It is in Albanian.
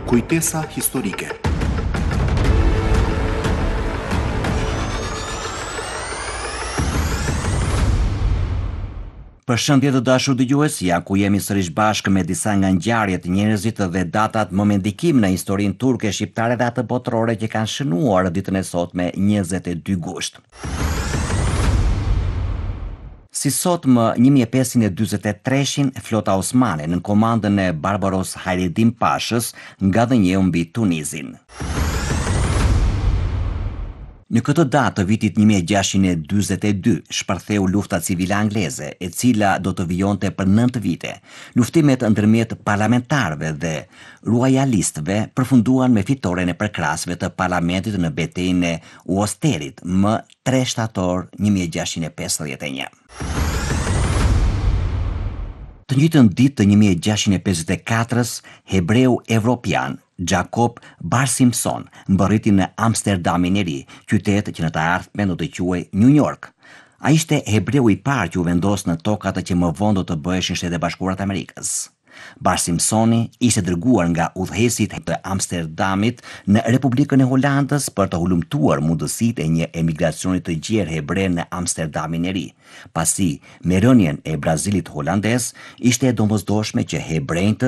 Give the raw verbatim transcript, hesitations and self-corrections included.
Kujtesa historike. Përshëndetje të dashur dëgjues, ja ku jemi sërish bashkë me disa nga ngjarjet, njerëzit dhe datat më me ndikim në historinë turke, shqiptare dhe atë botërore që kanë shënuar ditën e sotme njëzet e dy gusht. Si sot më një mijë e pesëqind e dyzet e tre-shin, flota osmane në komandën e Barbaros Hayreddin Pashës ngadhënjeu mbi Tunizin. Në këtë datë të vitit një mijë e gjashtëqind e dyzet e dy, shpërtheu lufta civile angleze, e cila do të vijonte për nëntë vite. Luftimet ndërmjet parlamentarëve dhe ruajalistëve përfunduan me fitoren e përkrasëve të parlamentit në betejën e Uosterit më tre shtator një mijë e gjashtëqind e pesëdhjetë e një. Të njëjtën ditë të një mijë e gjashtëqind e pesëdhjetë e katër-s, hebreu evropian Jacob Barsimson mbërriti në Amsterdamin e ri, qytet që në të ardhmen do të quhej New York. Ai ishte hebreu i parë që u vendos në tokat që më vonë do të bëheshin Shtetet e Bashkuara të Amerikës. Barsimsoni ishte dërguar nga udhëheqësit të Amsterdamit në Republikën e Holandës për të hulumtuar mundësitë e një emigracioni të gjerë hebre në Amsterdamin e ri. Pasi me rënien e Brazilit holandez, ishte e domosdoshme që hebrejtë